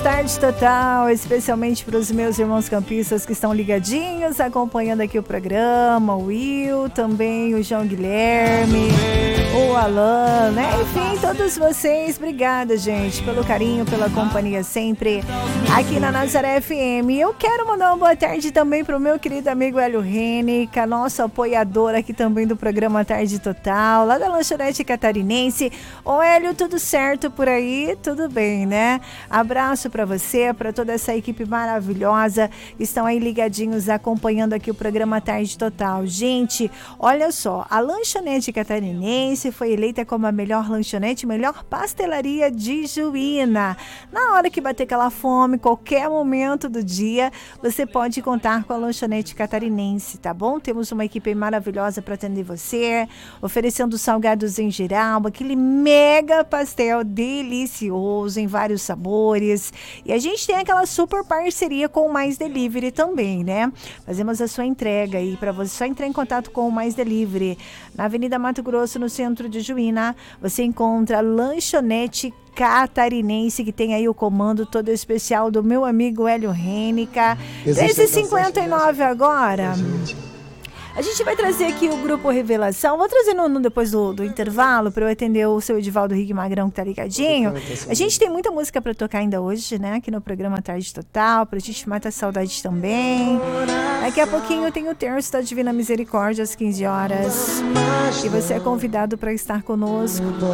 Tarde Total, especialmente para os meus irmãos campistas que estão ligadinhos, acompanhando aqui o programa, o Will, também o João Guilherme, o Alan, né? Enfim, todos vocês, obrigada, gente, pelo carinho, pela companhia sempre aqui na Nazaré FM. Eu quero mandar uma boa tarde também para o meu querido amigo Hélio Rênica, nosso apoiador aqui também do programa Tarde Total, lá da lanchonete catarinense. Ô Hélio, tudo certo por aí? Tudo bem, né? Abraço para você, para toda essa equipe maravilhosa que estão aí ligadinhos acompanhando aqui o programa Tarde Total. Gente, olha só, a lanchonete catarinense foi eleita como a melhor lanchonete, melhor pastelaria de Juína. Na hora que bater aquela fome, qualquer momento do dia, você pode contar com a lanchonete catarinense, tá bom? Temos uma equipe maravilhosa para atender você, oferecendo salgados em geral, aquele mega pastel delicioso em vários sabores. E a gente tem aquela super parceria com o Mais Delivery também, né? Fazemos a sua entrega aí para você, só entrar em contato com o Mais Delivery. Na Avenida Mato Grosso, no centro de Juína, você encontra a lanchonete catarinense, que tem aí o comando todo especial do meu amigo Hélio Rênica. 13h59 agora. A gente vai trazer aqui o Grupo Revelação. Vou trazer depois do intervalo para eu atender o seu Edivaldo Rig Magrão, que tá ligadinho. A gente tem muita música para tocar ainda hoje, né? Aqui no programa Tarde Total, pra gente matar a saudade também. Daqui a pouquinho tem o terço da Divina Misericórdia às 15 horas. E você é convidado para estar conosco.